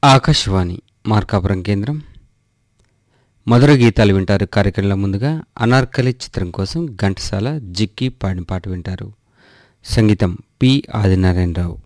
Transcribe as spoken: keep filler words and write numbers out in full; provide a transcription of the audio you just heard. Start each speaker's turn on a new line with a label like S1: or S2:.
S1: ఆకాశవాణి మార్కాపురం కేంద్రం. మధుర గీతాలు వింటారు. కార్యక్రమంలో ముందుగా అనార్కలి చిత్రం కోసం ఘంటసాల జిక్కి పాడిన పాట వింటారు. సంగీతం పి ఆదినారాయణరావు.